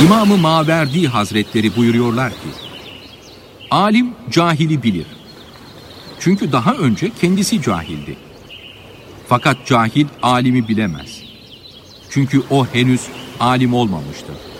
İmam-ı Maverdi Hazretleri buyuruyorlar ki, alim cahili bilir. Çünkü daha önce kendisi cahildi. Fakat cahil alimi bilemez. Çünkü o henüz alim olmamıştır.